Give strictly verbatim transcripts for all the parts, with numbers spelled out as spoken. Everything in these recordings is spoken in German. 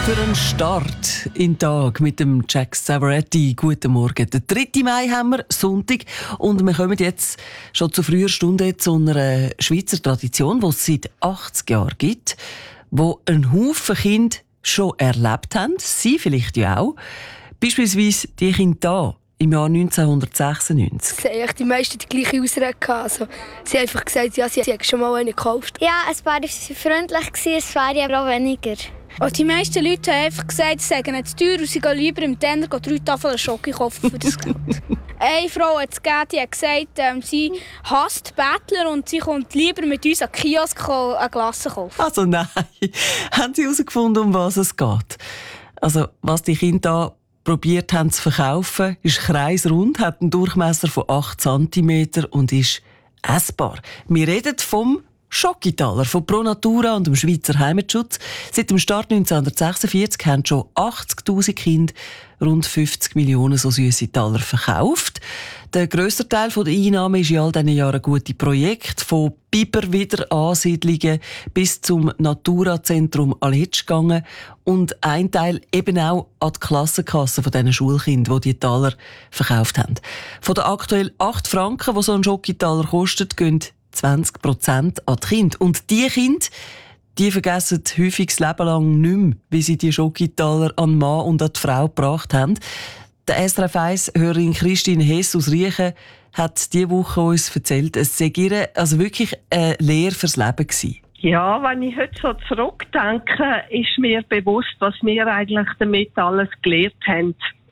Für einen Start in den Tag mit dem Jack Savoretti. Guten Morgen. Den dritten Mai haben wir, Sonntag. Und wir kommen jetzt schon zu früher Stunde zu einer Schweizer Tradition, die es seit achtzig Jahren gibt, wo ein Haufen Kinder schon erlebt haben. Sie vielleicht ja auch. Beispielsweise die Kinder hier im Jahr neunzehnhundertsechsundneunzig. Sie haben die meisten die gleiche Ausrede gehabt. Also, sie haben einfach gesagt, ja, sie haben schon mal eine gekauft. Ja, ein paar waren freundlich, ein paar aber auch weniger. Und die meisten Leute haben einfach gesagt, sie sagen nicht zu teuer und sie gehen lieber im Tender drei Tafeln Schoki kaufen für das Geld. Eine Frau hat es gegeben, die hat gesagt, ähm, sie hasst Bettler und sie kommt lieber mit uns an den Kiosk eine Glasse kaufen. Also nein, haben Sie herausgefunden, um was es geht? Also, was die Kinder hier probiert haben zu verkaufen, ist kreisrund, hat einen Durchmesser von acht Zentimeter und ist essbar. Wir reden vom Schokitaler von Pro Natura und dem Schweizer Heimatschutz. Seit dem Start neunzehnhundertsechsundvierzig haben schon achtzigtausend Kinder rund fünfzig Millionen so süsse Taler verkauft. Der grösste Teil der Einnahmen ist in all diesen Jahren gute Projekte, von Biberwiederansiedlungen bis zum Natura-Zentrum Aletsch gegangen und ein Teil eben auch an die Klassenkasse von diesen Schulkindern, die die Taler verkauft haben. Von den aktuell acht Franken, die so ein Schokitaler kostet, gehen zwanzig Prozent an die Kinder. Und diese Kinder, die vergessen häufig das Leben lang nicht mehr, wie sie die Schokitaler an den Mann und an die Frau gebracht haben. Der S R F eins-Hörerin Christine Hess aus Riechen hat diese Woche uns erzählt, es sei ihr also wirklich eine Lehre fürs Leben gewesen. Ja, wenn ich heute so zurückdenke, ist mir bewusst, was wir eigentlich damit alles gelernt haben.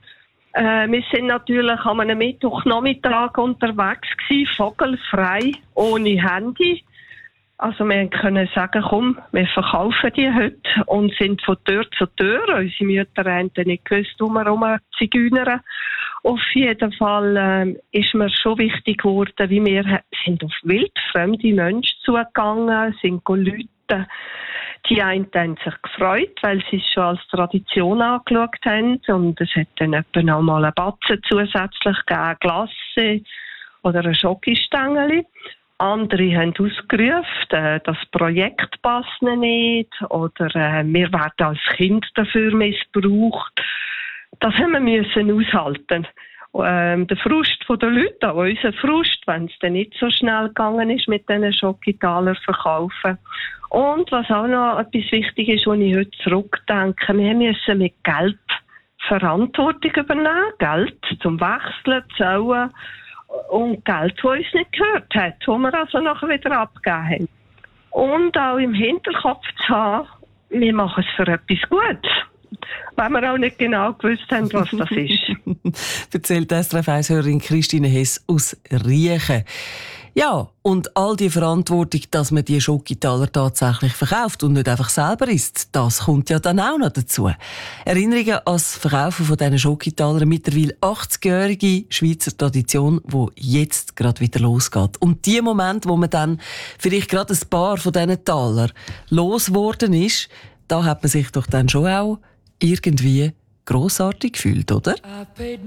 Äh, wir sind natürlich an einem Mittwochnachmittag unterwegs gewesen, vogelfrei, ohne Handy. Also wir können sagen, komm, wir verkaufen die heute und sind von Tür zu Tür. Unsere Mütter haben nicht gewusst, wo wir rumzigeunern. Auf jeden Fall äh, ist mir schon wichtig geworden, wie wir sind auf wildfremde Menschen zugegangen, sind Leute. Die einen haben sich gefreut, weil sie es schon als Tradition angeschaut haben. Und es hat dann etwa noch mal einen Batzen zusätzlich gegeben, Glasse oder ein Schokostängeli. Andere haben ausgerufen, äh, das Projekt passt nicht oder äh, wir werden als Kind dafür missbraucht. Das haben wir müssen aushalten. Ähm, der Frust der Leute, auch unser Frust, wenn es dann nicht so schnell gegangen ist mit diesen Schokitaler verkaufen. Und was auch noch etwas wichtig ist, wenn ich heute zurückdenke, wir müssen mit Geld Verantwortung übernehmen, Geld zum Wechseln, zahlen und Geld, das uns nicht gehört hat, das wir also nachher wieder abgegeben haben. Und auch im Hinterkopf zu haben, wir machen es für etwas Gutes. Weil wir auch nicht genau gewusst haben, was das ist. Erzählt S R F eins-Hörerin Christine Hess aus Riechen. Ja, und all die Verantwortung, dass man die Schokitaler tatsächlich verkauft und nicht einfach selber isst, das kommt ja dann auch noch dazu. Erinnerungen an das Verkaufen von diesen Schokitalern, mittlerweile achtzigjährige Schweizer Tradition, die jetzt gerade wieder losgeht. Und die Momente, wo man dann vielleicht gerade ein paar von diesen Taler losgeworden ist, da hat man sich doch dann schon auch irgendwie grossartig gefühlt, oder?